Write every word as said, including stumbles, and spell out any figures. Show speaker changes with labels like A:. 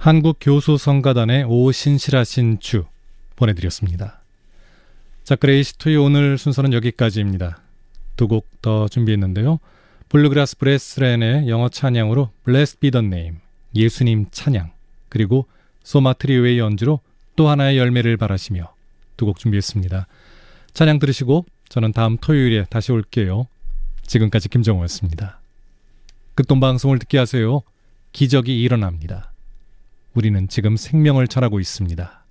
A: 한국교수성가단의 오신실하신 주 보내드렸습니다. 자, 그레이시투의 오늘 순서는 여기까지입니다. 두 곡 더 준비했는데요. 블루그라스 브레스렌의 영어 찬양으로 Blessed be the name, 예수님 찬양, 그리고 소마트리오의 연주로 또 하나의 열매를 바라시며 두 곡 준비했습니다. 찬양 들으시고 저는 다음 토요일에 다시 올게요. 지금까지 김정호였습니다. 극동방송을 듣게 하세요. 기적이 일어납니다. 우리는 지금 생명을 전하고 있습니다.